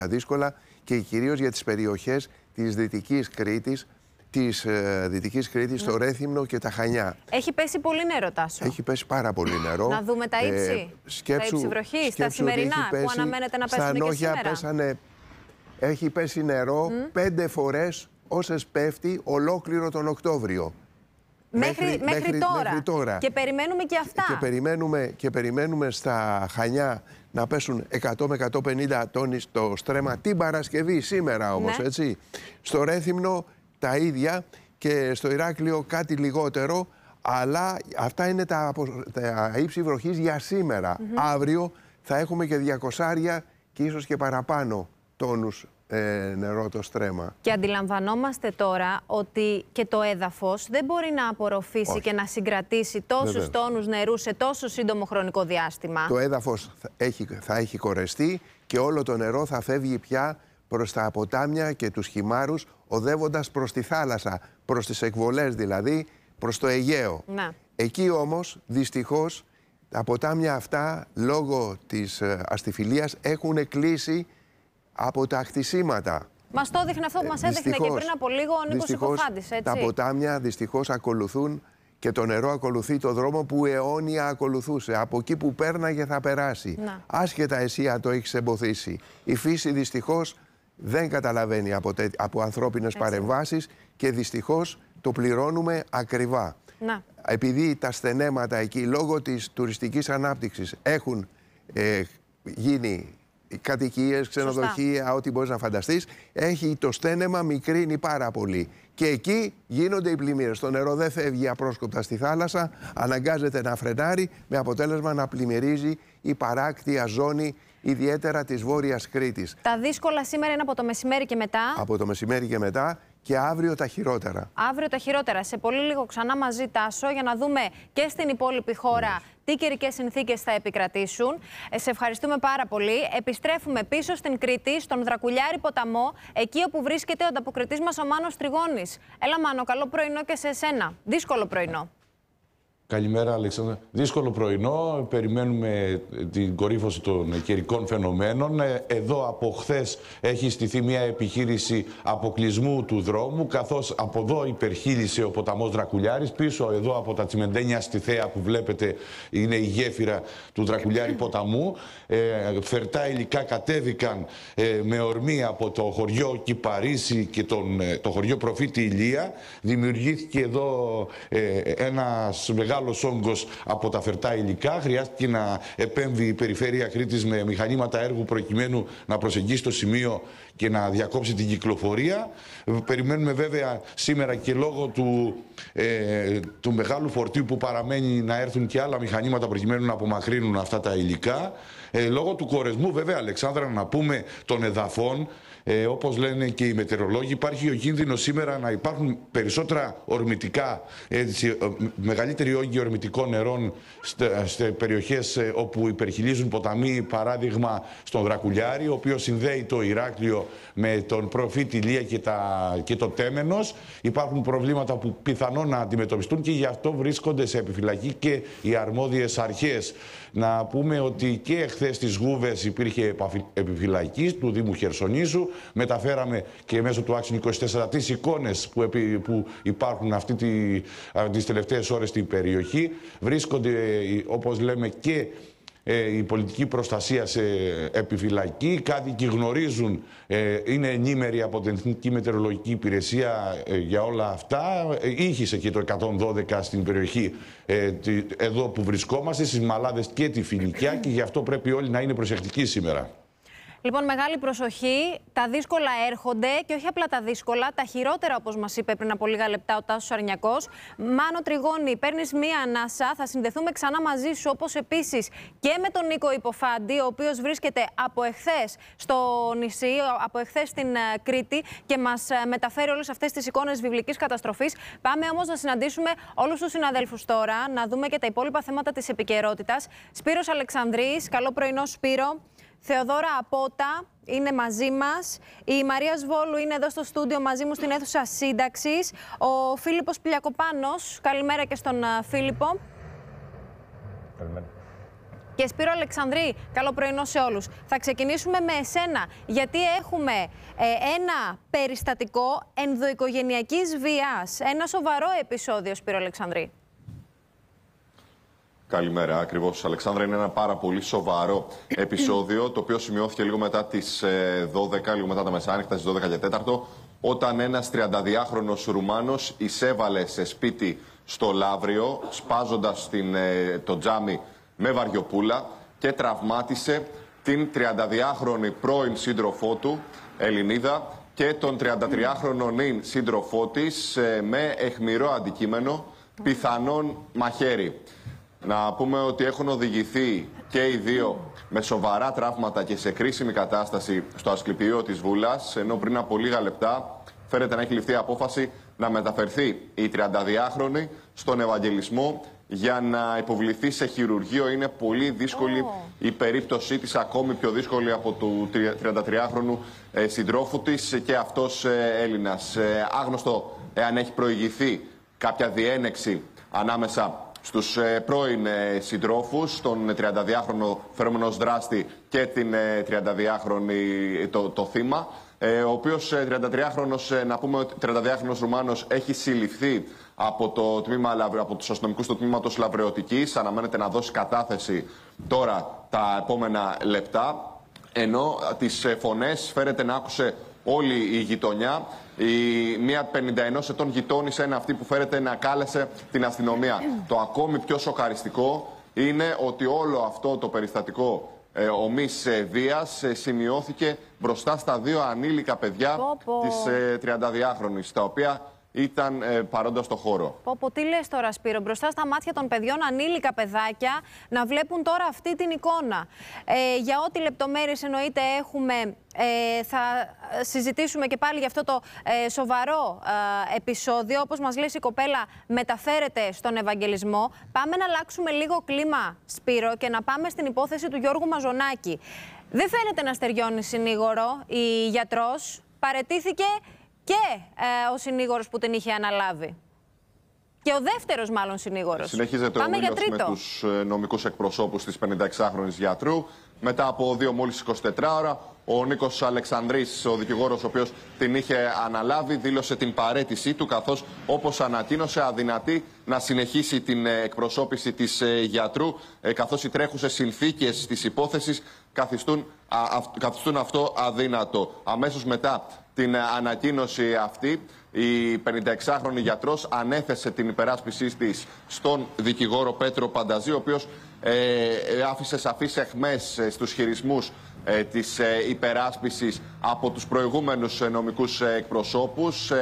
δύσκολα και κυρίως για τις περιοχές της Δυτικής Κρήτης, στο Ρέθυμνο και τα Χανιά. Έχει πέσει πολύ νερό, Τάσο. Έχει πέσει πάρα πολύ νερό. Να δούμε τα ύψη. Τα ύψη βροχής, τα σημερινά που αναμένεται να πέσουν και σήμερα. Έχει πέσει νερό 5 φορές όσες πέφτει ολόκληρο τον Οκτώβριο. Μέχρι τώρα. Και περιμένουμε και αυτά. Και περιμένουμε στα Χανιά να πέσουν 100 με 150 τόνοι στο στρέμμα την Παρασκευή, σήμερα όμως, έτσι. Στο Ρέθυμνο τα ίδια και στο Ηράκλειο κάτι λιγότερο, αλλά αυτά είναι τα ύψη βροχής για σήμερα. Αύριο θα έχουμε και 200 και ίσως και παραπάνω τόνους νερό το στρέμμα. Και αντιλαμβανόμαστε τώρα ότι και το έδαφος δεν μπορεί να απορροφήσει και να συγκρατήσει τόσους τόνους νερού σε τόσο σύντομο χρονικό διάστημα. Το έδαφος θα έχει κορεστεί και όλο το νερό θα φεύγει πια προς τα ποτάμια και τους χυμάρους, οδεύοντας προς τη θάλασσα, προς τις εκβολές δηλαδή, προς το Αιγαίο. Εκεί όμως, δυστυχώς, τα ποτάμια αυτά, λόγω της αστιφιλίας, έχουν κλείσει από τα χτισήματα. Μας το έδειχνε αυτό που μας έδειχνε και πριν από λίγο ο Νίκος Συκοφάντης, έτσι. Τα ποτάμια δυστυχώς ακολουθούν και το νερό ακολουθεί το δρόμο που αιώνια ακολουθούσε. Από εκεί που πέρναγε θα περάσει. Άσχετα εσύ αν το έχεις εμποδίσει. Η φύση δυστυχώς δεν καταλαβαίνει από ανθρώπινες παρεμβάσεις και δυστυχώς το πληρώνουμε ακριβά. Επειδή τα στενέματα εκεί λόγω της τουριστικής ανάπτυξης έχουν γίνει κατοικίες, ξενοδοχεία, ό,τι μπορείς να φανταστείς, έχει το στένεμα μικρύνει πάρα πολύ. Και εκεί γίνονται οι πλημμύρες. Το νερό δεν φεύγει απρόσκοπτα στη θάλασσα, αναγκάζεται να φρενάρει με αποτέλεσμα να πλημμυρίζει η παράκτια ζώνη, ιδιαίτερα της Βόρειας Κρήτης. Τα δύσκολα σήμερα είναι από το μεσημέρι και μετά. Από το μεσημέρι και μετά. Και αύριο τα χειρότερα. Αύριο τα χειρότερα. Σε πολύ λίγο ξανά μαζί, Τάσο, για να δούμε και στην υπόλοιπη χώρα τι καιρικές συνθήκες θα επικρατήσουν. Σε ευχαριστούμε πάρα πολύ. Επιστρέφουμε πίσω στην Κρήτη, στον Δρακουλιάρη ποταμό, εκεί όπου βρίσκεται ο ανταποκριτής μας ο Μάνος Τριγώνης. Έλα, Μάνο, καλό πρωινό και σε εσένα. Δύσκολο πρωινό. Καλημέρα, Αλέξανδρα. Δύσκολο πρωινό. Περιμένουμε την κορύφωση των καιρικών φαινομένων. Εδώ από χθες έχει στηθεί μια επιχείρηση αποκλεισμού του δρόμου, καθώς από εδώ υπερχείλησε ο ποταμός Δρακουλιάρης. Πίσω εδώ από τα τσιμεντένια στη θέα που βλέπετε είναι η γέφυρα του Δρακουλιάρη ποταμού. Φερτά υλικά κατέβηκαν με ορμή από το χωριό Κυπαρίσι και το χωριό Προφήτη Ηλία. Δημιουργήθηκε εδώ ένας μεγάλος όγκος από τα φερτά υλικά. Χρειάστηκε να επέμβει η Περιφέρεια Κρήτης με μηχανήματα έργου προκειμένου να προσεγγίσει το σημείο και να διακόψει την κυκλοφορία. Περιμένουμε βέβαια σήμερα και λόγω του μεγάλου φορτίου που παραμένει να έρθουν και άλλα μηχανήματα προκειμένου να απομακρύνουν αυτά τα υλικά. Λόγω του κορεσμού βέβαια, Αλεξάνδρα, να πούμε των εδαφών, όπως λένε και οι μετεωρολόγοι, υπάρχει ο κίνδυνος σήμερα να υπάρχουν περισσότερα ορμητικά, μεγαλύτεροι όγκοι ορμητικών νερών σε περιοχές όπου υπερχειλίζουν ποταμοί, παράδειγμα στον Δρακουλιάρη, ο οποίος συνδέει το Ηράκλειο με τον Προφήτη Ηλία και το Τέμενος. Υπάρχουν προβλήματα που πιθανόν να αντιμετωπιστούν και γι' αυτό βρίσκονται σε επιφυλακή και οι αρμόδιες αρχές. Να πούμε ότι και εχθές στις Γούβες υπήρχε επιφυλακή του Δήμου Χερσονήσου. Μεταφέραμε και μέσω του Action 24 τις εικόνες που υπάρχουν τις τελευταίες ώρες στην περιοχή. Βρίσκονται, όπως λέμε, και η πολιτική προστασία σε επιφυλακή. Οι κάτοικοι γνωρίζουν, είναι ενήμεροι από την Εθνική Μετεωρολογική Υπηρεσία για όλα αυτά. Ήχησε και το 112 στην περιοχή εδώ που βρισκόμαστε, στις Μαλάδες και τη Φιλικιά, και γι' αυτό πρέπει όλοι να είναι προσεκτικοί σήμερα. Λοιπόν, μεγάλη προσοχή. Τα δύσκολα έρχονται και όχι απλά τα δύσκολα, τα χειρότερα, όπως μας είπε πριν από λίγα λεπτά ο Τάσος Αρνιακός. Μάνο Τριγώνη, παίρνεις μία ανάσα, θα συνδεθούμε ξανά μαζί σου, όπως επίσης και με τον Νίκο Υποφάντη, ο οποίος βρίσκεται από εχθές στο νησί, από εχθές στην Κρήτη και μας μεταφέρει όλες αυτές τις εικόνες βιβλικής καταστροφής. Πάμε όμως να συναντήσουμε όλους τους συναδέλφους τώρα, να δούμε και τα υπόλοιπα θέματα της επικαιρότητας. Σπύρος Αλεξανδρής, καλό πρωινό, Σπύρο. Θεοδόρα Απότα είναι μαζί μας. Η Μαρία Σβόλου είναι εδώ στο στούντιο μαζί μου στην αίθουσα σύνταξης. Ο Φίλιππος Πλιακοπάνος. Καλημέρα και στον Φίλιππο. Καλημέρα. Και Σπύρο Αλεξανδρή, καλό πρωινό σε όλους. Θα ξεκινήσουμε με εσένα, γιατί έχουμε ένα περιστατικό ενδοοικογενειακής βίας. Ένα σοβαρό επεισόδιο, Σπύρο Αλεξανδρή. Καλημέρα, ακριβώς, Αλεξάνδρα. Είναι ένα πάρα πολύ σοβαρό επεισόδιο, το οποίο σημειώθηκε λίγο μετά τις 12, λίγο μετά τα μεσάνυχτα, στις 12 και 4, όταν ένας 32χρονος Ρουμάνος εισέβαλε σε σπίτι στο Λαύριο, σπάζοντας το τζάμι με βαριοπούλα και τραυμάτισε την 32χρονη πρώην σύντροφό του, Ελληνίδα, και τον 33χρονο νυν σύντροφό της με αιχμηρό αντικείμενο, πιθανόν μαχαίρι. Να πούμε ότι έχουν οδηγηθεί και οι δύο με σοβαρά τραύματα και σε κρίσιμη κατάσταση στο Ασκληπιείο της Βούλας, ενώ πριν από λίγα λεπτά φαίνεται να έχει ληφθεί απόφαση να μεταφερθεί η 32χρονη στον Ευαγγελισμό για να υποβληθεί σε χειρουργείο. Είναι πολύ δύσκολη η περίπτωσή της, ακόμη πιο δύσκολη από του 33χρονου συντρόφου της, και αυτός Έλληνας. Άγνωστο εάν έχει προηγηθεί κάποια διένεξη ανάμεσα στους πρώην συντρόφους, τον 32χρονο φερόμενος δράστη και την 32χρονη το θύμα, ο οποίος 33χρονος, να πούμε ότι 32χρονος Ρουμάνος έχει συλληφθεί από τους αστυνομικούς του τμήματος Λαβρεωτικής. Αναμένεται να δώσει κατάθεση τώρα τα επόμενα λεπτά, ενώ τις φωνές φέρεται να άκουσε όλη η γειτονιά. Μία 51 ετών γειτόνισσα είναι αυτή που φέρεται να κάλεσε την αστυνομία. Το ακόμη πιο σοκαριστικό είναι ότι όλο αυτό το περιστατικό ομής βίας σημειώθηκε μπροστά στα δύο ανήλικα παιδιά της 32χρονης, τα οποία ήταν παρόντα στο χώρο. Τι λες τώρα, Σπύρο, μπροστά στα μάτια των παιδιών, ανήλικα παιδάκια, να βλέπουν τώρα αυτή την εικόνα. Για ό,τι λεπτομέρειες εννοείται έχουμε, θα συζητήσουμε και πάλι για αυτό το σοβαρό επεισόδιο. Όπως μας λέει η κοπέλα, μεταφέρεται στον Ευαγγελισμό. Πάμε να αλλάξουμε λίγο κλίμα, Σπύρο, και να πάμε στην υπόθεση του Γιώργου Μαζονάκη. Δεν φαίνεται να στεριώνει συνήγορο η γιατρός. Παραιτήθηκε και ο συνήγορος που την είχε αναλάβει. Και ο δεύτερος μάλλον συνήγορος. Συνεχίζεται ο μήλος με τους νομικούς εκπροσώπους της 56χρονης γιατρού. Μετά από μόλις 24 ώρα, ο Νίκος Αλεξανδρής, ο δικηγόρος ο οποίος την είχε αναλάβει, δήλωσε την παραίτησή του, καθώς, όπως ανακοίνωσε, αδυνατεί να συνεχίσει την εκπροσώπηση της γιατρού, καθώς οι τρέχουσες συνθήκες της υπόθεσης καθιστούν αυτό αδύνατο. Αμέσως μετά την ανακοίνωση αυτή, η 56χρονη γιατρός ανέθεσε την υπεράσπισή της στον δικηγόρο Πέτρο Πανταζή, ο οποίος άφησε σαφείς αιχμές στους χειρισμούς της υπεράσπισης από τους προηγούμενους νομικούς εκπροσώπους.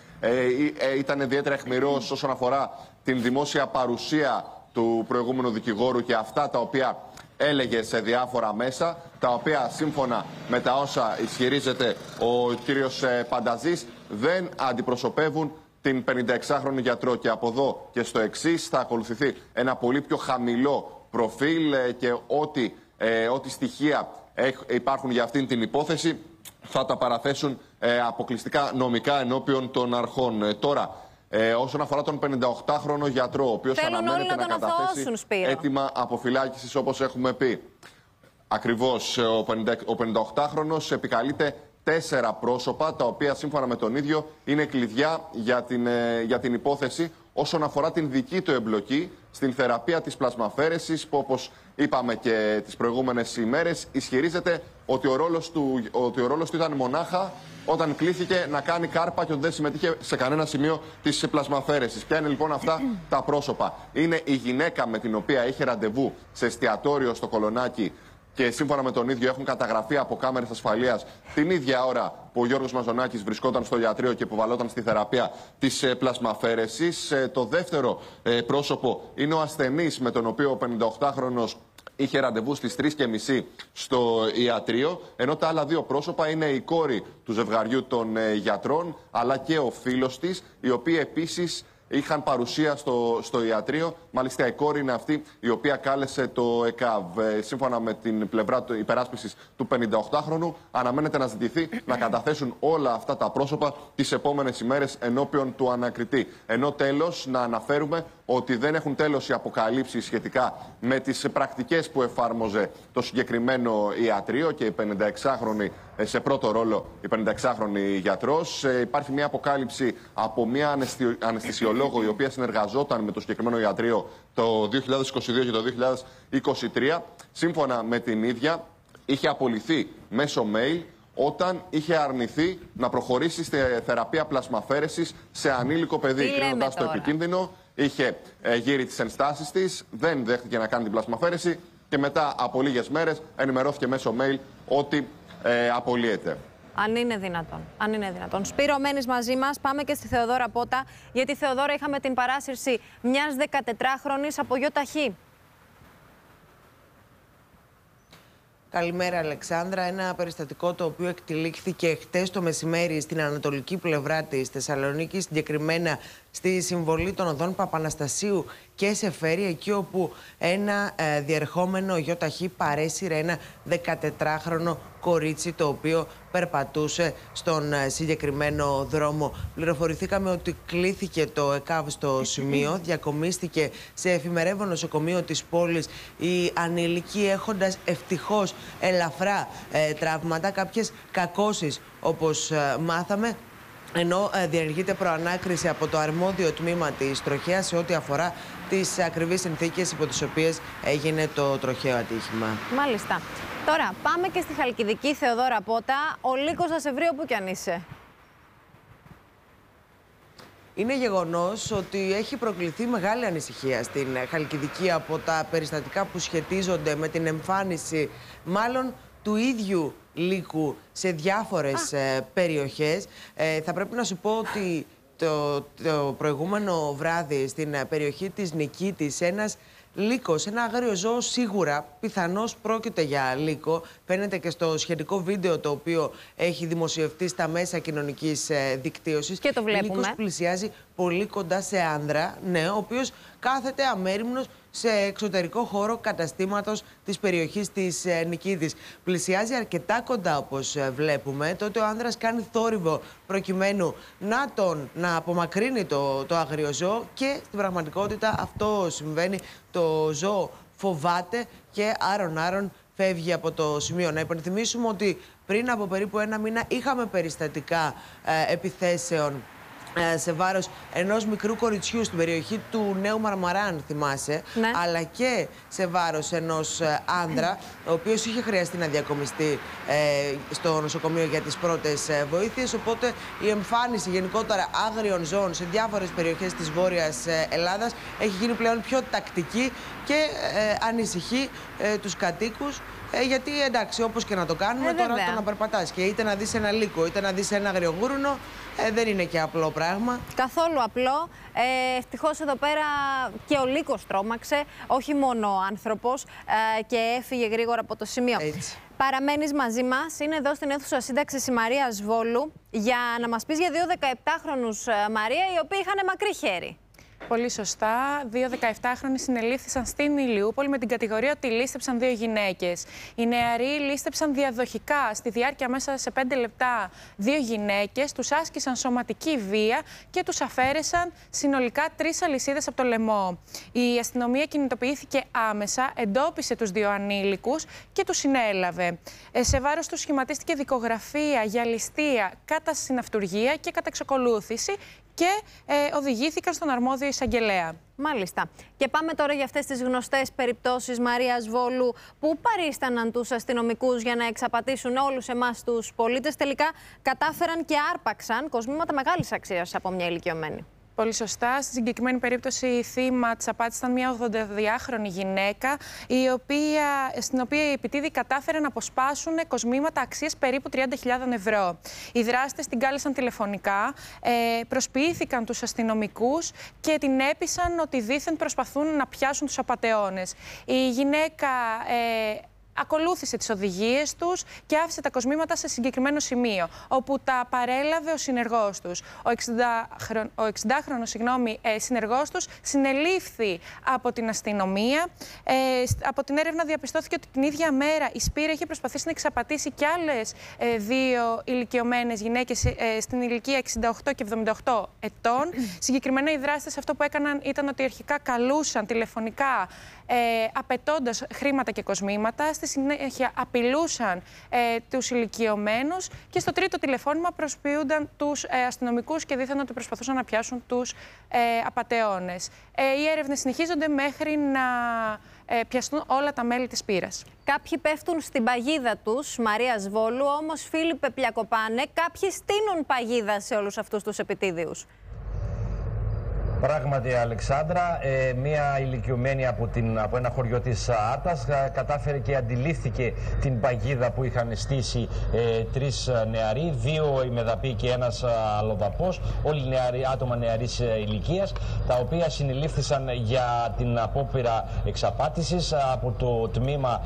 Ήταν ιδιαίτερα αιχμηρός όσον αφορά την δημόσια παρουσία του προηγούμενου δικηγόρου και αυτά τα οποία έλεγε σε διάφορα μέσα, τα οποία σύμφωνα με τα όσα ισχυρίζεται ο κύριος Πανταζής δεν αντιπροσωπεύουν την 56χρονη γιατρό. Και από εδώ και στο εξής θα ακολουθηθεί ένα πολύ πιο χαμηλό προφίλ και ό,τι στοιχεία υπάρχουν για αυτήν την υπόθεση θα τα παραθέσουν αποκλειστικά νομικά ενώπιον των αρχών. Τώρα, όσον αφορά τον 58χρονο γιατρό, ο οποίος αναμένεται να καταθέσει αίτημα αποφυλάκησης, όπως έχουμε πει. Ακριβώς, ο 58χρονος επικαλείται 4 πρόσωπα, τα οποία σύμφωνα με τον ίδιο είναι κλειδιά για την υπόθεση όσον αφορά την δική του εμπλοκή στην θεραπεία της πλασμαφέρεσης, που, όπως είπαμε και τις προηγούμενες ημέρες, ισχυρίζεται ότι ο ρόλος του ήταν μονάχα όταν κλήθηκε να κάνει κάρπα και ότι δεν συμμετείχε σε κανένα σημείο της πλασμαφέρεσης. Ποια είναι λοιπόν αυτά τα πρόσωπα? Είναι η γυναίκα με την οποία είχε ραντεβού σε εστιατόριο στο Κολονάκι και σύμφωνα με τον ίδιο έχουν καταγραφεί από κάμερες ασφαλείας την ίδια ώρα που ο Γιώργος Μαζονάκης βρισκόταν στο ιατρείο και υποβαλόταν στη θεραπεία της πλασμαφέρεσης. Το δεύτερο πρόσωπο είναι ο ασθενής με τον οποίο ο 58χρονος είχε ραντεβού στις 3:30 στο ιατρείο, ενώ τα άλλα δύο πρόσωπα είναι η κόρη του ζευγαριού των γιατρών, αλλά και ο φίλος της, οι οποίοι επίσης είχαν παρουσία στο ιατρείο. Μάλιστα, η κόρη είναι αυτή η οποία κάλεσε το ΕΚΑΒ. Σύμφωνα με την πλευρά του υπεράσπισης του 58χρονου, αναμένεται να ζητηθεί να καταθέσουν όλα αυτά τα πρόσωπα τις επόμενες ημέρες ενώπιον του ανακριτή. Ενώ τέλος, να αναφέρουμε ότι δεν έχουν τέλος οι αποκαλύψεις σχετικά με τις πρακτικές που εφάρμοζε το συγκεκριμένο ιατρείο και η 56χρονη, σε πρώτο ρόλο η 56χρονη γιατρός. Υπάρχει μια αποκάλυψη από μια αναισθησιολόγο η οποία συνεργαζόταν με το συγκεκριμένο ιατρείο το 2022 και το 2023. Σύμφωνα με την ίδια, είχε απολυθεί μέσω mail όταν είχε αρνηθεί να προχωρήσει στη θεραπεία πλασμαφέρεσης σε ανήλικο παιδί, κρίνοντας το επικίνδυνο. Είχε γύρει τις ενστάσεις της, δεν δέχτηκε να κάνει την πλασμαφέρεση και μετά από λίγες μέρες ενημερώθηκε μέσω mail ότι απολύεται. Αν είναι δυνατόν. Αν είναι δυνατόν. Σπύρο, μένεις μαζί μας. Πάμε και στη Θεοδόρα Πότα. Γιατί, Θεοδόρα, είχαμε την παράσυρση μιας 14χρονης από γιοταχή. Καλημέρα, Αλεξάνδρα. Ένα περιστατικό το οποίο εκτελήχθηκε χτες το μεσημέρι στην ανατολική πλευρά της Θεσσαλονίκης, συγκεκριμένα στη συμβολή των οδών Παπαναστασίου και Σεφέρη, εκεί όπου ένα διερχόμενο γιοταχή παρέσυρε ένα 14χρονο κορίτσι το οποίο περπατούσε στον συγκεκριμένο δρόμο. Πληροφορηθήκαμε ότι κλήθηκε το ΕΚΑΒ στο σημείο, διακομίστηκε σε εφημερεύον νοσοκομείο της πόλης η ανήλικη, έχοντας ευτυχώς ελαφρά τραύματα, κάποιες κακώσεις όπως μάθαμε, ενώ διενεργείται προανάκριση από το αρμόδιο τμήμα της τροχέας σε ό,τι αφορά τις ακριβείς συνθήκες υπό τις οποίες έγινε το τροχαίο ατύχημα. Μάλιστα. Τώρα πάμε και στη Χαλκιδική, Θεοδόρα Πότα. Ο λύκος θα σε βρει όπου κι αν είσαι. Είναι γεγονός ότι έχει προκληθεί μεγάλη ανησυχία στην Χαλκιδική από τα περιστατικά που σχετίζονται με την εμφάνιση μάλλον του ίδιου λύκου σε διάφορες περιοχές. Θα πρέπει να σου πω ότι το προηγούμενο βράδυ στην περιοχή της Νικήτης ένας λύκος, ένα άγριο ζώο σίγουρα, πιθανώς πρόκειται για λύκο. Φαίνεται και στο σχετικό βίντεο το οποίο έχει δημοσιευτεί στα μέσα κοινωνικής δικτύωσης. Και το βλέπουμε. Λύκος πλησιάζει πολύ κοντά σε άνδρα, ναι, ο οποίος κάθεται αμέριμνος σε εξωτερικό χώρο καταστήματος της περιοχής της Νικήτης. Πλησιάζει αρκετά κοντά όπως βλέπουμε, τότε ο άνδρας κάνει θόρυβο προκειμένου να απομακρύνει το άγριο ζώο και στην πραγματικότητα αυτό συμβαίνει. Το ζώο φοβάται και άρον φεύγει από το σημείο. Να υπενθυμίσουμε ότι πριν από περίπου ένα μήνα είχαμε περιστατικά επιθέσεων σε βάρος ενός μικρού κοριτσιού στην περιοχή του Νέου Μαρμαρά, αν θυμάσαι, ναι, αλλά και σε βάρος ενός άνδρα, ο οποίος είχε χρειαστεί να διακομιστεί στο νοσοκομείο για τις πρώτες βοήθειες. Οπότε η εμφάνιση γενικότερα άγριων ζώων σε διάφορες περιοχές της Βόρειας Ελλάδας έχει γίνει πλέον πιο τακτική και ανησυχεί τους κατοίκους. Γιατί εντάξει, όπως και να το κάνουμε, τώρα το να περπατάς και είτε να δεις ένα λύκο είτε να δεις ένα αγριογούρουνο δεν είναι και απλό πράγμα. Καθόλου απλό. Ευτυχώς εδώ πέρα και ο λύκος τρόμαξε, όχι μόνο ο άνθρωπος, και έφυγε γρήγορα από το σημείο. Έτσι. Παραμένεις μαζί μας, είναι εδώ στην αίθουσα σύνταξης η Μαρία Σβόλου, για να μας πεις για δύο 17χρονους, Μαρία, οι οποίοι είχαν μακρύ χέρι. Πολύ σωστά. Δύο 17χρονοι συνελήφθησαν στην Ηλιούπολη με την κατηγορία ότι λίστεψαν δύο γυναίκες. Οι νεαροί λίστεψαν διαδοχικά στη διάρκεια μέσα σε 5 λεπτά δύο γυναίκες, τους άσκησαν σωματική βία και τους αφαίρεσαν συνολικά 3 αλυσίδες από το λαιμό. Η αστυνομία κινητοποιήθηκε άμεσα, εντόπισε τους δύο ανήλικους και τους συνέλαβε. Σε βάρος τους σχηματίστηκε δικογραφία για ληστεία κατά συναυτουργία και κατά εξακολούθηση και οδηγήθηκαν στον αρμόδιο εισαγγελέα. Μάλιστα. Και πάμε τώρα για αυτές τις γνωστές περιπτώσεις, Μαρία Σβόλου, που παρίσταναν τους αστυνομικούς για να εξαπατήσουν όλους εμάς τους πολίτες. Τελικά κατάφεραν και άρπαξαν κοσμήματα μεγάλης αξίας από μια ηλικιωμένη. Πολύ σωστά. Στη συγκεκριμένη περίπτωση η θύμα της απάτης ήταν μια 82χρονη γυναίκα, στην οποία οι επιτίδιοι κατάφεραν να αποσπάσουν κοσμήματα αξίας περίπου 30.000 ευρώ. Οι δράστες την κάλεσαν τηλεφωνικά, προσποιήθηκαν τους αστυνομικούς και την έπεισαν ότι δήθεν προσπαθούν να πιάσουν τους απατεώνες. Η γυναίκα ακολούθησε τις οδηγίες τους και άφησε τα κοσμήματα σε συγκεκριμένο σημείο, όπου τα παρέλαβε ο συνεργός τους. Ο 60χρονος συνεργός τους συνελήφθη από την αστυνομία. Από την έρευνα διαπιστώθηκε ότι την ίδια μέρα η Σπύρα είχε προσπαθήσει να εξαπατήσει και άλλες 2 ηλικιωμένες γυναίκες στην ηλικία 68 και 78 ετών. Συγκεκριμένα οι δράστες αυτό που έκαναν ήταν ότι αρχικά καλούσαν τηλεφωνικά απαιτώντας χρήματα και κοσμήματα. Στη συνέχεια απειλούσαν τους ηλικιωμένους και στο τρίτο τηλεφώνημα προσποιούνταν τους αστυνομικούς και δήθαν ότι προσπαθούσαν να πιάσουν τους απατεώνες. Οι έρευνες συνεχίζονται μέχρι να πιαστούν όλα τα μέλη της πύρας. Κάποιοι πέφτουν στην παγίδα τους, Μαρίας Βόλου, όμως Φίλιππε Πλιακοπάνε, κάποιοι στείνουν παγίδα σε όλους αυτούς τους επιτίδιους. Πράγματι, Αλεξάνδρα, μία ηλικιωμένη από ένα χωριό της Άρτας κατάφερε και αντιλήφθηκε την παγίδα που είχαν στήσει 3 νεαροί, 2 ημεδαποί και ένας αλλοδαπός, όλοι άτομα νεαρής ηλικίας, τα οποία συνελήφθησαν για την απόπειρα εξαπάτησης από το τμήμα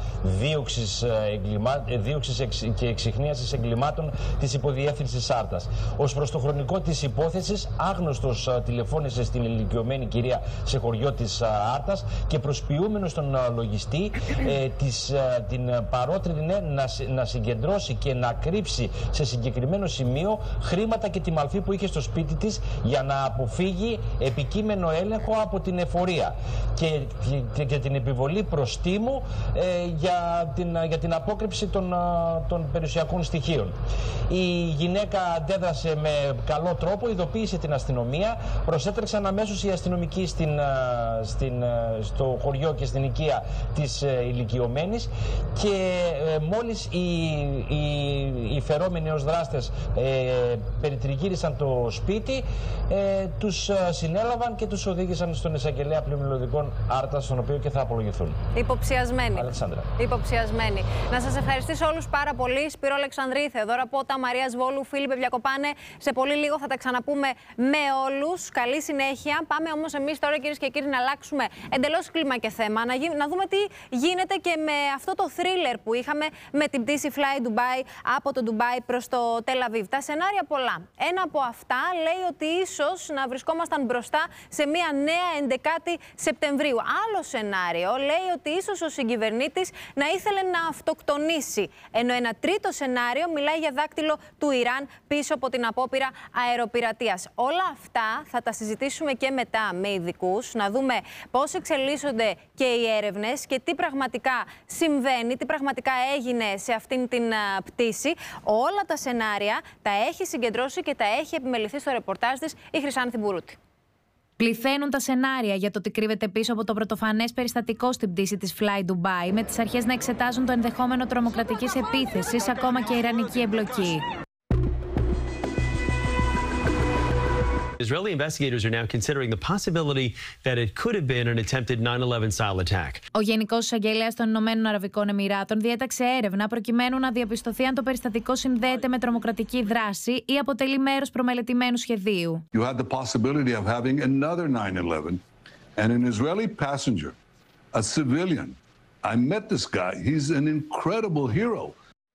δίωξης και εξιχνίασης εγκλημάτων της υποδιεύθυνσης Άρτας. Ως προς το χρονικό της υπόθεσης, άγνωστος τηλεφώνησε στην ηλικιωμένη κυρία σε χωριό της Άρτας και προσποιούμενος τον λογιστή την παρότρινε να συγκεντρώσει και να κρύψει σε συγκεκριμένο σημείο χρήματα και τη μαλφή που είχε στο σπίτι της για να αποφύγει επικείμενο έλεγχο από την εφορία και την επιβολή προστίμου για την απόκρυψη των περιουσιακών στοιχείων. Η γυναίκα αντέδρασε με καλό τρόπο, ειδοποίησε την αστυνομία, προσέτρεξαν αμέσως οι αστυνομικοί στο χωριό και στην οικία της ηλικιωμένης και μόλις οι φερόμενοι ως δράστες περιτριγύρισαν το σπίτι, τους συνέλαβαν και τους οδήγησαν στον εισαγγελέα πλημμυλωδικών Άρτας, στον οποίο και θα απολογηθούν. Υποψιασμένοι. Αλεξάνδρα. Υποψιασμένοι. Να σας ευχαριστήσω όλους πάρα πολύ. Σπύρο Αλεξανδρή, Θεοδόρα Πότα, Μαρίας Βόλου, Φίλιππε Πλιακοπάνε. Σε πολύ λίγο θα τα ξαναπούμε με όλους. Καλή συνέχεια. Πάμε όμως εμείς τώρα, κυρίες και κύριοι, να αλλάξουμε εντελώς κλίμα και θέμα. Να δούμε τι γίνεται και με αυτό το θρίλερ που είχαμε με την πτήση Fly Dubai από το Ντουμπάι προς το Τελ Αβίβ. Τα σενάρια πολλά. Ένα από αυτά λέει ότι ίσως να βρισκόμασταν μπροστά σε μια νέα 11η Σεπτεμβρίου. Άλλο σενάριο λέει ότι ίσως ο συγκυβερνήτης να ήθελε να αυτοκτονήσει. Ενώ ένα τρίτο σενάριο μιλάει για δάκτυλο του Ιράν πίσω από την απόπειρα αεροπειρατείας. Όλα αυτά θα τα συζητήσουμε και μετά με ειδικούς, να δούμε πώς εξελίσσονται και οι έρευνες και τι πραγματικά συμβαίνει, τι πραγματικά έγινε σε αυτήν την πτήση. Όλα τα σενάρια τα έχει συγκεντρώσει και τα έχει επιμεληθεί στο ρεπορτάζ της η Χρυσάνθη Μπουρούτη. Πληθαίνουν τα σενάρια για το τι κρύβεται πίσω από το πρωτοφανές περιστατικό στην πτήση της Fly Dubai, με τις αρχές να εξετάζουν το ενδεχόμενο τρομοκρατικής επίθεσης, ακόμα και ιρανική εμπλοκή. Israeli investigators are now considering the possibility that it could have been an attempted 9/11 style attack. Ο Γενικός Εισαγγελέας των Ηνωμένων Αραβικών Εμιράτων διέταξε έρευνα προκειμένου να διαπιστωθεί αν το περιστατικό συνδέεται με τρομοκρατική δράση ή αποτελεί μέρος προμελετημένου σχεδίου. You had the possibility of having another 9/11 and an Israeli passenger, a civilian. I met this guy. He's an incredible hero.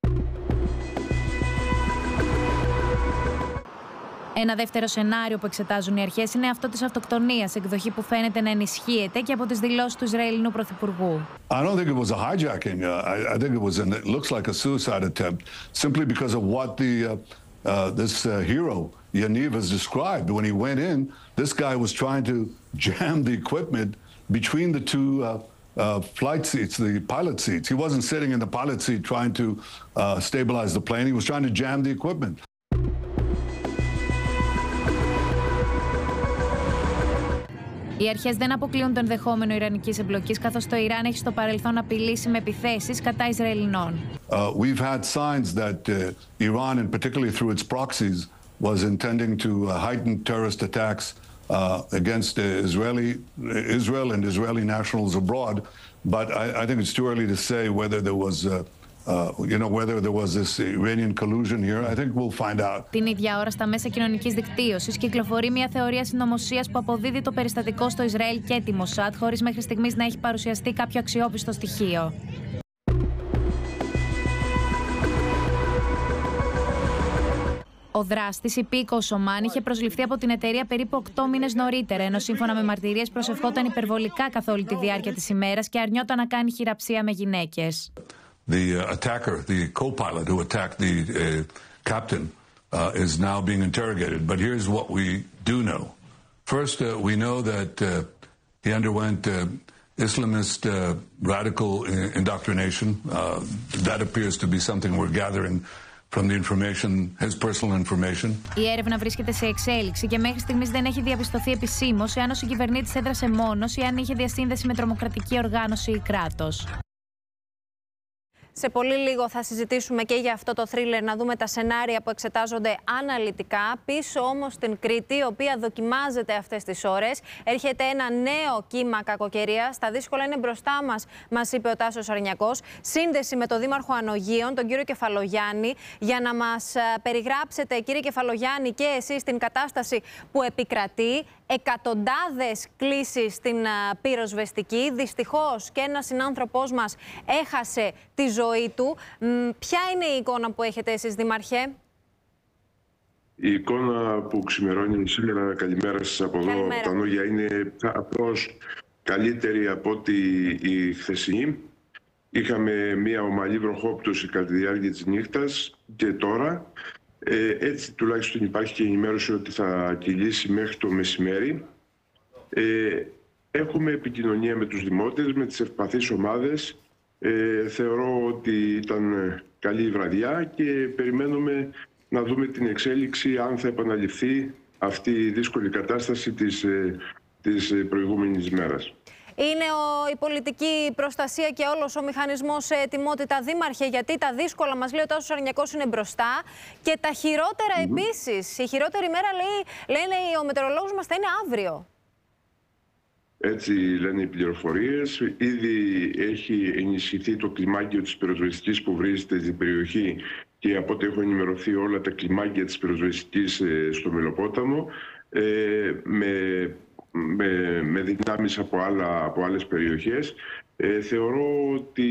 Ένα δεύτερο σενάριο που εξετάζουν οι αρχές είναι αυτό της αυτοκτονίας, εκδοχή που φαίνεται να ενισχύεται και από τις δηλώσεις του Ισραηλινού Πρωθυπουργού. I don't think it was a hijacking. I think it looks like a suicide attempt, simply because of what this hero Yaniv has described. When he went in, this guy was trying to jam the equipment between the two flight seats, the pilot seats. He wasn't sitting in the pilot seat trying to stabilize the plane. He was trying to jam the equipment. Οι αρχές δεν αποκλείουν το ενδεχόμενο ιρανικής εμπλοκής, καθώς το Ιράν έχει στο παρελθόν απειλήσει με επιθέσεις κατά Ισραηλινών. We've had signs that Iran, and particularly through its proxies, was intending to heighten terrorist attacks against Israel and Israeli nationals abroad. But I think it's too early to say whether there was whether there was this Iranian collusion here. I think we'll find out. Την ίδια ώρα στα μέσα κοινωνικής δικτύωσης κυκλοφορεί μια θεωρία συνωμοσίας που αποδίδει το περιστατικό στο Ισραήλ και τη Μοσάντ, χωρίς μέχρι στιγμής να έχει παρουσιαστεί κάποιο αξιόπιστο στοιχείο. Ο δράστης, υπήκοος Ομάν, είχε προσληφθεί από την εταιρεία περίπου 8 μήνες νωρίτερα, ενώ σύμφωνα με μαρτυρίες προσευχόταν υπερβολικά καθ' όλη τη διάρκεια της ημέρας και αρνιόταν να κάνει χειραψία με γυναίκες. The attacker, the co-pilot who attacked the captain, is now being interrogated. But here's what we do know. First, we know that he underwent Islamist radical indoctrination. That appears to be something we're gathering from the information, his personal information. Η έρευνα βρίσκεται σε εξέλιξη και μέχρι στιγμής δεν έχει διαπιστωθεί επισήμως εάν ο συγκυβερνήτης έδρασε μόνος ή αν είχε διασύνδεση με τρομοκρατική οργάνωση ή κράτος. Σε πολύ λίγο θα συζητήσουμε και για αυτό το θρίλερ, να δούμε τα σενάρια που εξετάζονται αναλυτικά. Πίσω όμως στην Κρήτη, η οποία δοκιμάζεται αυτές τις ώρες, έρχεται ένα νέο κύμα κακοκαιρίας. Τα δύσκολα είναι μπροστά μας, μας είπε ο Τάσος Αρνιακός. Σύνδεση με τον Δήμαρχο Ανογείων, τον κύριο Κεφαλογιάννη, για να μας περιγράψετε, κύριε Κεφαλογιάννη, και εσείς την κατάσταση που επικρατεί. Εκατοντάδες κλήσεις στην πυροσβεστική. Δυστυχώς και ένας συνάνθρωπός μας έχασε τη ζωή του. Ποια είναι η εικόνα που έχετε εσείς, Δήμαρχε? Η εικόνα που ξημερώνει σήμερα, καλημέρα σας από εδώ, από τα Νόγια, είναι απλώς καλύτερη από ότι η χθεσινή. Είχαμε μια ομαλή βροχόπτωση κατά τη διάρκεια της νύχτας και τώρα. Έτσι τουλάχιστον υπάρχει και ενημέρωση ότι θα κυλήσει μέχρι το μεσημέρι. Έχουμε επικοινωνία με τους δημότες, με τις ευπαθείς ομάδες. Θεωρώ ότι ήταν καλή βραδιά και περιμένουμε να δούμε την εξέλιξη, αν θα επαναληφθεί αυτή η δύσκολη κατάσταση της προηγούμενης μέρας. Είναι η πολιτική προστασία και όλος ο μηχανισμός σε ετοιμότητα, Δήμαρχε, γιατί τα δύσκολα, μας λέει ο Τάσος Αρνιακός, είναι μπροστά και τα χειρότερα επίσης. Η χειρότερη μέρα, λένε ο μετεωρολόγος μας, θα είναι αύριο. Έτσι λένε οι πληροφορίες. Ήδη έχει ενισχυθεί το κλιμάκιο της πυροσβεστικής που βρίσκεται στην περιοχή και από ό,τι έχω ενημερωθεί όλα τα κλιμάκια της πυροσβεστικής στο Μελοπόταμο με δυνάμεις από άλλες περιοχές. Θεωρώ ότι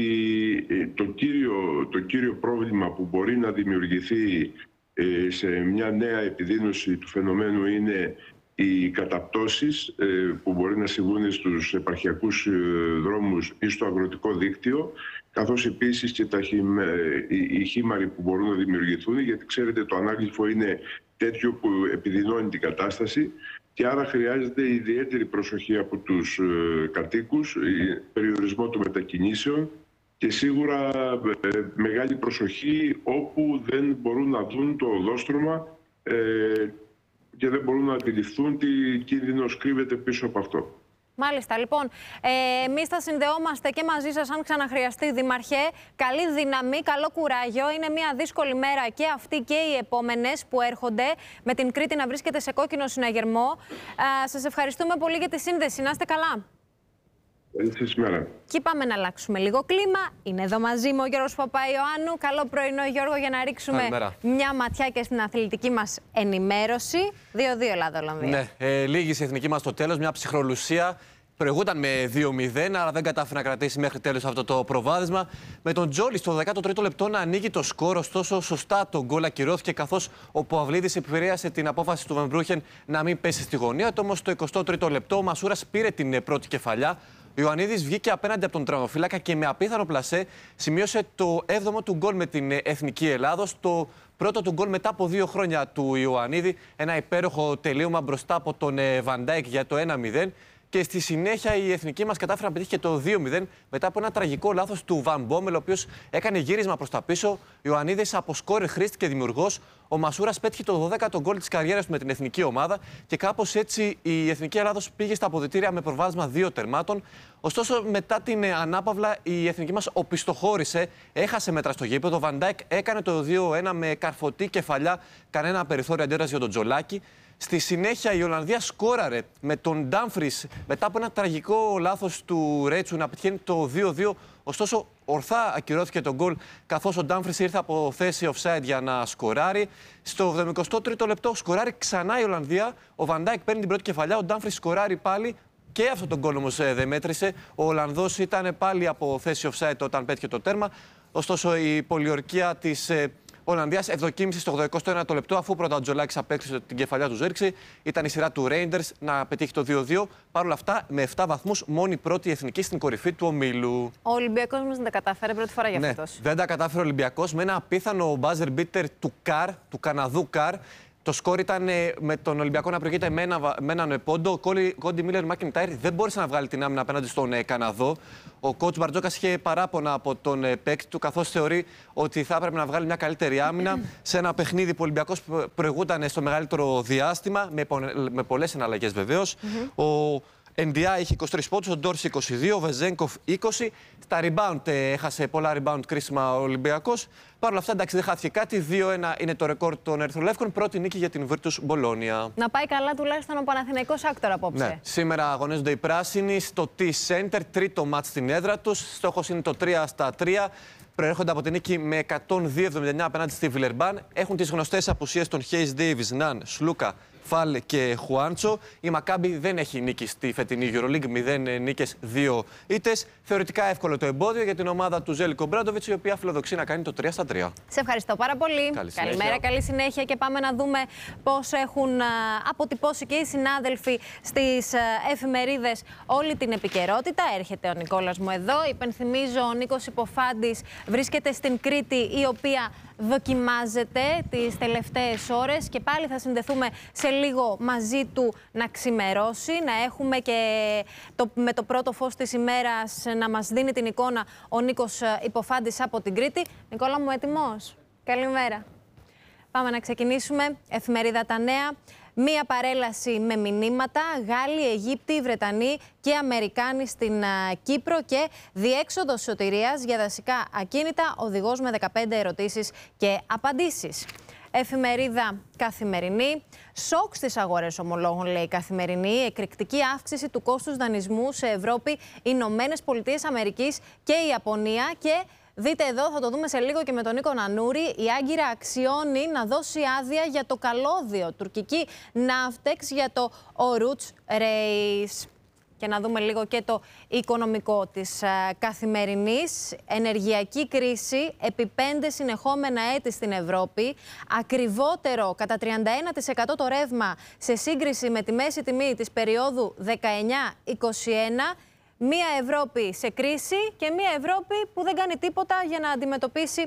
το κύριο πρόβλημα που μπορεί να δημιουργηθεί σε μια νέα επιδείνωση του φαινομένου είναι οι καταπτώσεις που μπορεί να συμβούν στους επαρχιακούς δρόμους ή στο αγροτικό δίκτυο, καθώς επίσης και οι χήμαροι που μπορούν να δημιουργηθούν, γιατί ξέρετε το ανάγλυφο είναι τέτοιο που επιδεινώνει την κατάσταση και άρα χρειάζεται ιδιαίτερη προσοχή από τους κατοίκους, περιορισμό των μετακινήσεων και σίγουρα μεγάλη προσοχή όπου δεν μπορούν να δουν το οδόστρωμα και δεν μπορούν να αντιληφθούν τι κίνδυνος κρύβεται πίσω από αυτό. Μάλιστα, λοιπόν, εμείς θα συνδεόμαστε και μαζί σας αν ξαναχρειαστεί, Δήμαρχε. Καλή δύναμη, καλό κουράγιο. Είναι μια δύσκολη μέρα και αυτή και οι επόμενες που έρχονται, με την Κρήτη να βρίσκεται σε κόκκινο συναγερμό. Σας ευχαριστούμε πολύ για τη σύνδεση. Να είστε καλά. Και πάμε να αλλάξουμε λίγο κλίμα. Είναι εδώ μαζί μου ο Γιώργος Παπαϊωάννου. Καλό πρωινό, Γιώργο, για να ρίξουμε μια ματιά και στην αθλητική μας ενημέρωση. 2-2 Ελλάδα-Ολλανδία. Ναι, λίγη η εθνική μας στο τέλος, μια ψυχρολουσία. Προηγούταν με 2-0, αλλά δεν κατάφερε να κρατήσει μέχρι τέλος αυτό το προβάδισμα. Με τον Τζόλι στο 13ο λεπτό να ανοίγει το σκορ, ωστόσο σωστά το γκολ ακυρώθηκε, καθώς ο Παυλίδης επηρέασε την απόφαση του Βανμπρούχεν να μην πέσει στη γωνία. Όμως στο 23ο λεπτό ο Μασούρας πήρε την πρώτη κεφαλιά. Ο Ιωαννίδης βγήκε απέναντι από τον τραυματοφύλακα και με απίθανο πλασέ σημείωσε το 7ο του γκολ με την Εθνική Ελλάδος. Το πρώτο του γκολ μετά από 2 χρόνια του Ιωαννίδη. Ένα υπέροχο τελείωμα μπροστά από τον Βαν Ντάικ για το 1-0. Και στη συνέχεια η εθνική μας κατάφερε να πετύχει και το 2-0 μετά από ένα τραγικό λάθος του Βαν Μπόμελ, ο οποίος έκανε γύρισμα προς τα πίσω. Ο Ιωαννίδης από σκόρερ χρήστηκε δημιουργός. Ο Μασούρας πέτυχε το 12ο γκολ της καριέρας του με την εθνική ομάδα και κάπως έτσι η Εθνική Ελλάδος πήγε στα αποδυτήρια με προβάδισμα 2 τερμάτων. Ωστόσο, μετά την ανάπαυλα, η εθνική μας οπισθοχώρησε, έχασε μέτρα στο γήπεδο. Ο Βαν Ντάικ έκανε το 2-1 με καρφωτή κεφαλιά, κανένα περιθώριο αντίδραση για τον Τζολάκη. Στη συνέχεια η Ολλανδία σκόραρε με τον Ντάμφρις μετά από ένα τραγικό λάθος του Ρέτσου να πετυχαίνει το 2-2. Ωστόσο, ορθά ακυρώθηκε το γκολ, καθώς ο Ντάμφρις ήρθε από θέση offside για να σκοράρει. Στο 73ο λεπτό σκοράρει ξανά η Ολλανδία. Ο Βαν Ντάικ παίρνει την πρώτη κεφαλιά, ο Ντάμφρις σκοράρει πάλι. Και αυτό τον γκολ όμως δεν μέτρησε. Ο Ολλανδός ήταν πάλι από θέση offside όταν πέτυχε το τέρμα. Ωστόσο, η πολιορκία της Ολλανδίας ευδοκίμησε στο 81ο λεπτό, αφού πρώτα ο Τζολάκης απέκτησε την κεφαλιά του Ζέρξη. Ήταν η σειρά του Rangers να πετύχει το 2-2. Παρ' όλα αυτά, με 7 βαθμούς, μόνη πρώτη εθνική στην κορυφή του ομίλου. Ο Ολυμπιακός μας δεν τα κατάφερε πρώτη φορά για φέτος. Δεν τα κατάφερε ο Ολυμπιακός με ένα απίθανο buzzer beater του Καναδού Καρ. Το σκορ ήταν με τον Ολυμπιακό να προηγείται με έναν πόντο. Ο Κόντι Μίλλερ Μακιντάιρ δεν μπόρεσε να βγάλει την άμυνα απέναντι στον Καναδό. Ο coach Μπαρτζόκας είχε παράπονα από τον παίκτη του, καθώς θεωρεί ότι θα έπρεπε να βγάλει μια καλύτερη άμυνα σε ένα παιχνίδι που ο Ολυμπιακός προηγούταν στο μεγαλύτερο διάστημα, με πολλές εναλλαγές βεβαίως. Ο NDI είχε 23 πόντους, ο Ντόρση 22, ο Βεζένκοφ 20. Στα rebound έχασε πολλά rebound κρίσιμα ο Ολυμπιακός. Παρ' όλα αυτά, εντάξει, δεν χάθηκε κάτι. 2-1 είναι το ρεκόρ των Ερυθρολεύκων. Πρώτη νίκη για την Virtus Μπολόνια. Να πάει καλά τουλάχιστον ο Παναθηναϊκός άκτορα απόψε. Ναι. Σήμερα αγωνίζονται οι πράσινοι στο T-Center, τρίτο μάτς στην έδρα τους. Στόχος είναι το 3-3. Προέρχονται από την νίκη με 102-79 απέναντι στη Βιλερμπάν. Έχουν τις γνωστές απουσίες των Hayes Davis, Ναν, Σλούκα, Φάλ και Χουάντσο. Η Μακάμπι δεν έχει νίκη στη φετινή EuroLeague, 0 νίκες, 2 ήττες. Θεωρητικά εύκολο το εμπόδιο για την ομάδα του Ζέλικο Μπράντοβιτς, η οποία φιλοδοξεί να κάνει το 3-3. Σε ευχαριστώ πάρα πολύ. Καλημέρα, καλή συνέχεια και πάμε να δούμε πώς έχουν αποτυπώσει και οι συνάδελφοι στις εφημερίδες όλη την επικαιρότητα. Έρχεται ο Νικόλας μου εδώ. Υπενθυμίζω, ο Νίκος Υποφάντης βρίσκεται στην Κρήτη, η οποία δοκιμάζεται τις τελευταίες ώρες και πάλι θα συνδεθούμε σε λίγο μαζί του να ξημερώσει, να έχουμε και με το πρώτο φως της ημέρας να μας δίνει την εικόνα ο Νίκος Υποφάντης από την Κρήτη. Νικόλα μου, έτοιμος? Καλημέρα. Πάμε να ξεκινήσουμε. Εφημερίδα Τα Νέα. Μία παρέλαση με μηνύματα, Γάλλοι, Αιγύπτιοι, Βρετανοί και Αμερικάνοι στην Κύπρο και διέξοδος σωτηρίας για δασικά ακίνητα, οδηγός με 15 ερωτήσεις και απαντήσεις. Εφημερίδα Καθημερινή. Σοκ στις αγορές ομολόγων, λέει η Καθημερινή. Εκρηκτική αύξηση του κόστους δανεισμού σε Ευρώπη, Ηνωμένες Πολιτείες Αμερικής και η Ιαπωνία. Και δείτε εδώ, θα το δούμε σε λίγο και με τον Νίκο Νανούρη, η Άγκυρα αξιώνει να δώσει άδεια για το καλώδιο. Τουρκική Ναύτεξ για το Oruç Reis. Και να δούμε λίγο και το οικονομικό της Καθημερινής. Ενεργειακή κρίση επί 5 συνεχόμενα έτη στην Ευρώπη. Ακριβότερο κατά 31% το ρεύμα σε σύγκριση με τη μέση τιμή της περίοδου 19-21. Μία Ευρώπη σε κρίση και μία Ευρώπη που δεν κάνει τίποτα για να αντιμετωπίσει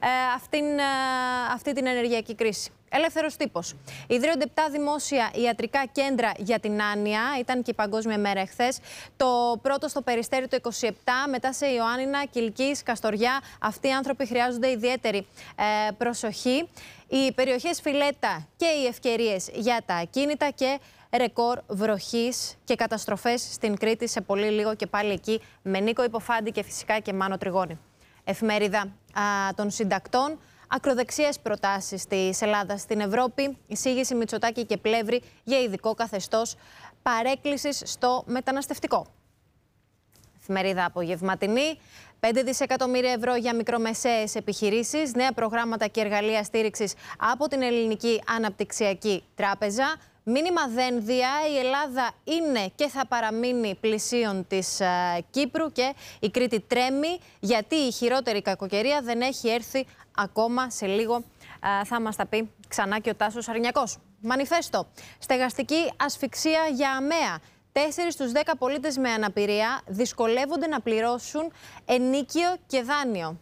αυτή την ενεργειακή κρίση. Ελεύθερος τύπος. Ιδρύονται 7 δημόσια ιατρικά κέντρα για την άνοια. Ήταν και η Παγκόσμια Μέρα εχθές. Το πρώτο στο Περιστέρι το 27, μετά σε Ιωάννινα, Κιλκής, Καστοριά. Αυτοί οι άνθρωποι χρειάζονται ιδιαίτερη προσοχή. Οι περιοχές Φιλέτα και οι ευκαιρίες για τα ακίνητα και ρεκόρ βροχής και καταστροφές στην Κρήτη σε πολύ λίγο και πάλι εκεί με Νίκο Υποφάντη και φυσικά και Μάνο Τριγώνη. Εφημερίδα των συντακτών. Ακροδεξιές προτάσεις της Ελλάδας στην Ευρώπη. Εισήγηση Μητσοτάκη και Πλεύρη για ειδικό καθεστώς παρέκκλησης στο μεταναστευτικό. Εφημερίδα Απογευματινή. 5 δισεκατομμύρια ευρώ για μικρομεσαίες επιχειρήσεις. Νέα προγράμματα και εργαλεία στήριξης από την Ελληνική Αναπτυξιακή Τράπεζα. Μήνυμα δένδια, η Ελλάδα είναι και θα παραμείνει πλησίον της Κύπρου και η Κρήτη τρέμει γιατί η χειρότερη κακοκαιρία δεν έχει έρθει ακόμα. Σε λίγο θα μας τα πει ξανά και ο Τάσος Αρνιακός. Μανιφέστο. Στεγαστική ασφυξία για αμαία. 4 στους 10 πολίτες με αναπηρία δυσκολεύονται να πληρώσουν ενίκιο και δάνειο.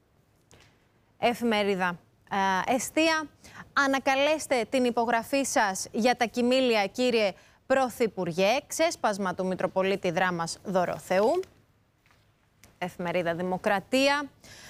Εφημερίδα Εστία. Ανακαλέστε την υπογραφή σας για τα κοιμήλια, κύριε Πρωθυπουργέ. Ξέσπασμα του Μητροπολίτη Δράμας Δωροθεού. Εφημερίδα Δημοκρατία.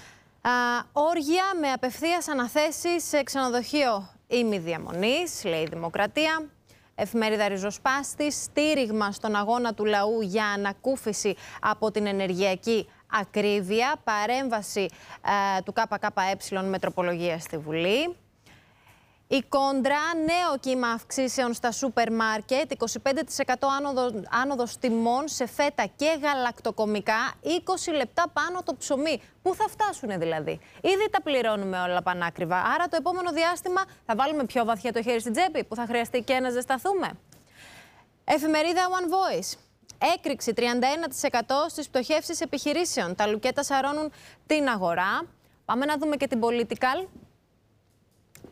Όργια με απευθείας αναθέσεις σε ξενοδοχείο ημιδιαμονής, λέει η Δημοκρατία. Εφημερίδα Ριζοσπάστης. Στήριγμα στον αγώνα του λαού για ανακούφιση από την ενεργειακή ακρίβεια. Παρέμβαση του ΚΚΕ με τροπολογία στη Βουλή. Η Κόντρα, νέο κύμα αυξήσεων στα σούπερ μάρκετ, 25% άνοδος τιμών σε φέτα και γαλακτοκομικά, 20 λεπτά πάνω το ψωμί. Πού θα φτάσουνε δηλαδή? Ήδη τα πληρώνουμε όλα πανάκριβα, άρα το επόμενο διάστημα θα βάλουμε πιο βαθιά το χέρι στην τσέπη, που θα χρειαστεί και να ζεσταθούμε. Εφημερίδα One Voice. Έκρηξη 31% στις πτωχεύσεις επιχειρήσεων. Τα λουκέτα σαρώνουν την αγορά. Πάμε να δούμε και την Political.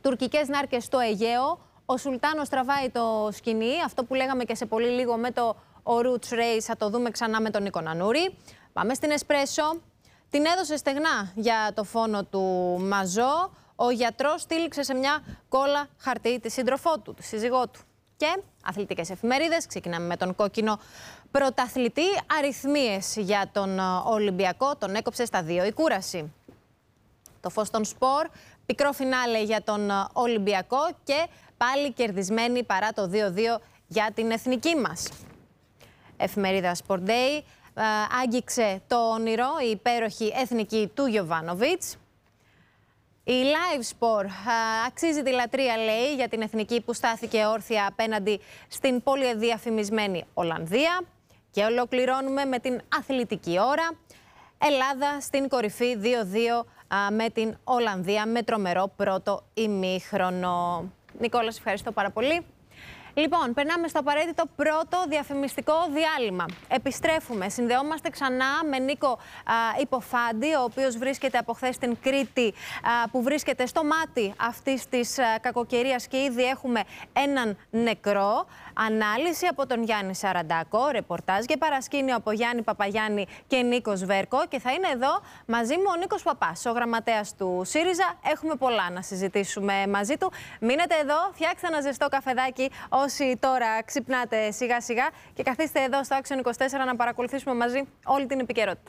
Τουρκικές νάρκες στο Αιγαίο. Ο Σουλτάνος τραβάει το σκηνή. Αυτό που λέγαμε και σε πολύ λίγο με το ο Roots Race θα το δούμε ξανά με τον Νίκο Νανούρη. Πάμε στην Εσπρέσο. Την έδωσε στεγνά για το φόνο του Μαζό. Ο γιατρός τύλιξε σε μια κόλλα χαρτί τη σύντροφό του, τη σύζυγό του. Και αθλητικές εφημερίδες. Ξεκινάμε με τον κόκκινο πρωταθλητή. Αριθμίες για τον Ολυμπιακό. Τον έκοψε στα 2 η κούραση. Το φως των σπορ. Πικρό φινάλε για τον Ολυμπιακό και πάλι κερδισμένη παρά το 2-2 για την εθνική μας. Εφημερίδα Sport Day. Άγγιξε το όνειρο η υπέροχη εθνική του Γιοβάνοβιτς. Η Live Sport αξίζει τη λατρεία, λέει, για την εθνική που στάθηκε όρθια απέναντι στην πολυδιαφημισμένη Ολλανδία. Και ολοκληρώνουμε με την αθλητική ώρα. Ελλάδα στην κορυφή 2-2 με την Ολλανδία με τρομερό πρώτο ημίχρονο. Νικόλα, σε ευχαριστώ πάρα πολύ. Λοιπόν, περνάμε στο απαραίτητο πρώτο διαφημιστικό διάλειμμα. Επιστρέφουμε, συνδεόμαστε ξανά με Νίκο Υποφάντη, ο οποίος βρίσκεται από χθες στην Κρήτη, που βρίσκεται στο μάτι αυτής της κακοκαιρίας και ήδη έχουμε έναν νεκρό. Ανάλυση από τον Γιάννη Σαραντάκο, ρεπορτάζ και παρασκήνιο από Γιάννη Παπαγιάννη και Νίκο Βέρκο. Και θα είναι εδώ μαζί μου ο Νίκος Παπάς, ο γραμματέας του ΣΥΡΙΖΑ. Έχουμε πολλά να συζητήσουμε μαζί του. Μείνετε εδώ, φτιάξτε ένα ζεστό καφεδάκι όσοι τώρα ξυπνάτε σιγά σιγά και καθίστε εδώ στο Action 24 να παρακολουθήσουμε μαζί όλη την επικαιρότητα.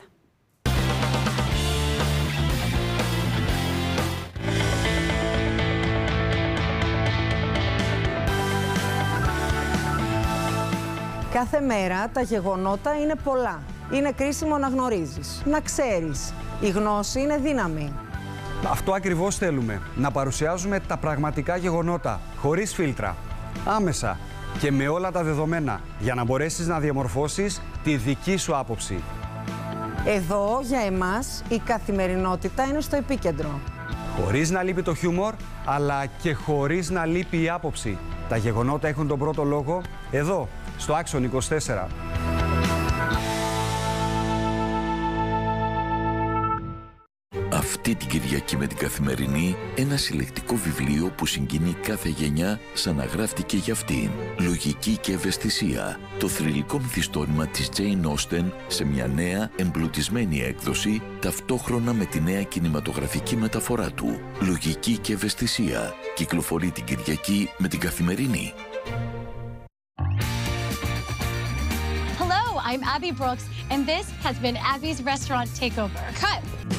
Κάθε μέρα τα γεγονότα είναι πολλά. Είναι κρίσιμο να γνωρίζεις, να ξέρεις. Η γνώση είναι δύναμη. Αυτό ακριβώς θέλουμε. Να παρουσιάζουμε τα πραγματικά γεγονότα, χωρίς φίλτρα. Άμεσα και με όλα τα δεδομένα, για να μπορέσεις να διαμορφώσεις τη δική σου άποψη. Εδώ, για εμάς, η καθημερινότητα είναι στο επίκεντρο. Χωρίς να λείπει το χιούμορ, αλλά και χωρίς να λείπει η άποψη. Τα γεγονότα έχουν τον πρώτο λόγο εδώ, στο Action 24. Αυτή την Κυριακή με την Καθημερινή, ένα συλλεκτικό βιβλίο που συγκινεί κάθε γενιά σαν να γράφτηκε για αυτήν. Λογική και ευαισθησία. Το θρυλικό μυθιστόρημα της Jane Austen σε μια νέα εμπλουτισμένη έκδοση, ταυτόχρονα με τη νέα κινηματογραφική μεταφορά του. Λογική και ευαισθησία. Κυκλοφορεί την Κυριακή με την Καθημερινή. Hello, I'm Abby Brooks, and this has been Abby's Restaurant Takeover. Cut!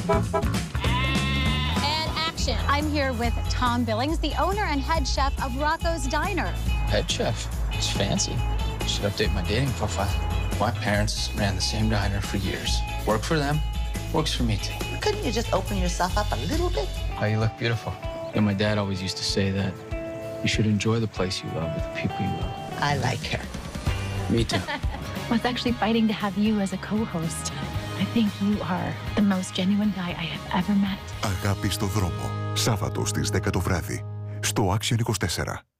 And action. I'm here with Tom Billings, the owner and head chef of Rocco's Diner. Head chef? It's fancy. Should update my dating profile. My parents ran the same diner for years. Work for them, works for me too. Couldn't you just open yourself up a little bit? Oh, you look beautiful. And my dad always used to say that you should enjoy the place you love with the people you love. I like her. Me too. I was actually fighting to have you as a co-host. I think you are the most genuine guy I have ever met. Αγάπη στο δρόμο. Σάββατο στις 10 το βράδυ. Στο Action 24.